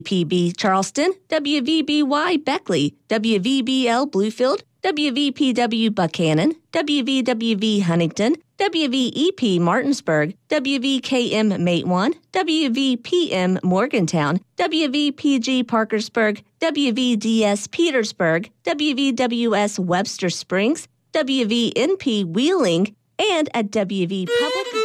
WVPB Charleston, WVBY Beckley, WVBL Bluefield, WVPW Buchanan, WVWV Huntington, WVEP Martinsburg, WVKM Matewan, WVPM Morgantown, WVPG Parkersburg, WVDS Petersburg, WVWS Webster Springs, WVNP Wheeling, and at WV Public